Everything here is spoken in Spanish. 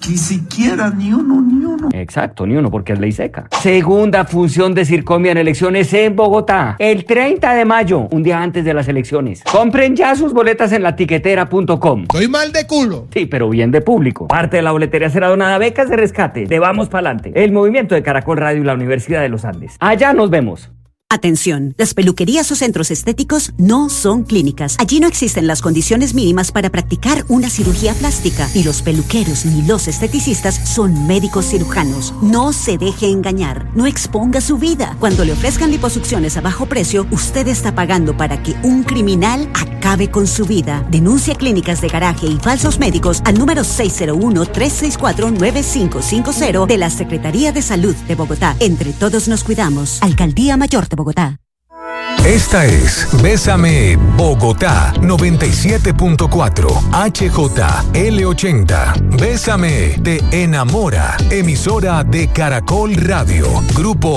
Ni siquiera ni uno. Exacto, ni uno, porque es ley seca. Segunda función de Circombia en elecciones en Bogotá, el 30 de mayo, un día antes de las elecciones. Compren ya sus boletas en latiquetera.com. Soy mal de culo. Sí, pero bien de público. Parte de la boletería será donada a becas de rescate de Vamos Pa'lante, el movimiento de Caracol Radio y la Universidad de los Andes. Allá nos vemos. Atención, las peluquerías o centros estéticos no son clínicas. Allí no existen las condiciones mínimas para practicar una cirugía plástica. Y los peluqueros ni los esteticistas son médicos cirujanos. No se deje engañar, no exponga su vida. Cuando le ofrezcan liposucciones a bajo precio, usted está pagando para que un criminal acabe con su vida. Denuncia clínicas de garaje y falsos médicos al número 601-364-9550 de la Secretaría de Salud de Bogotá. Entre todos nos cuidamos. Alcaldía Mayor de Bogotá. Esta es Bésame Bogotá 97.4 HJL80. Bésame te enamora. Emisora de Caracol Radio. Grupo